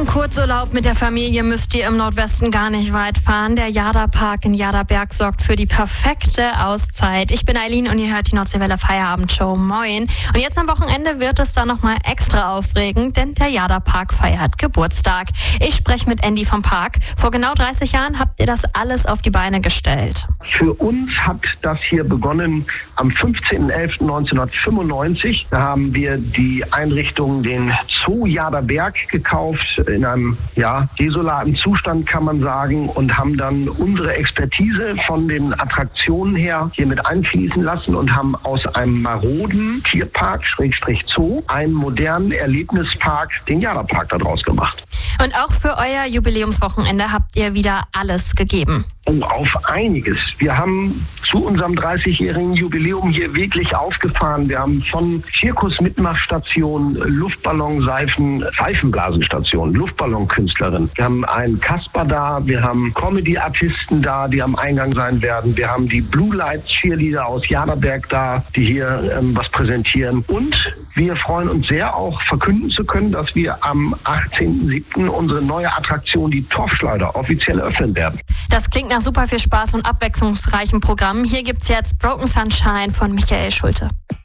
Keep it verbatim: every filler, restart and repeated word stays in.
Zum Kurzurlaub mit der Familie müsst ihr im Nordwesten gar nicht weit fahren. Der Jada-Park in Jada-Berg sorgt für die perfekte Auszeit. Ich bin Eileen und ihr hört die Nordseewelle Feierabendshow. Moin. Und jetzt am Wochenende wird es dann nochmal extra aufregend, denn der Jada-Park feiert Geburtstag. Ich spreche mit Andy vom Park. Vor genau dreißig Jahren habt ihr das alles auf die Beine gestellt. Für uns hat das hier begonnen am fünfzehnten elften neunzehnhundertfünfundneunzig. Da haben wir die Einrichtung, den Zoo Jada-Berg gekauft, in einem ja, desolaten Zustand, kann man sagen, und haben dann unsere Expertise von den Attraktionen her hier mit einfließen lassen und haben aus einem maroden Tierpark, Schrägstrich Zoo, einen modernen Erlebnispark, den Jada-Park, daraus gemacht. Und auch für euer Jubiläumswochenende habt ihr wieder alles gegeben. Oh, auf einiges. Wir haben zu unserem dreißigjährigen Jubiläum hier wirklich aufgefahren. Wir haben von Zirkus-Mitmachstation, Luftballonseifen, Pfeifenblasenstation, Luftballonkünstlerin. Wir haben einen Kasper da, wir haben Comedy-Artisten da, die am Eingang sein werden. Wir haben die Blue Light Cheerleader aus Jada-Berg da, die hier ähm, was präsentieren. Und wir freuen uns sehr, auch verkünden zu können, dass wir am achtzehnten siebten unsere neue Attraktion, die Torfschleuder, offiziell öffnen werden. Das klingt nach super viel Spaß und abwechslungsreichem Programm. Hier gibt's jetzt Broken Sunshine von Michael Schulte.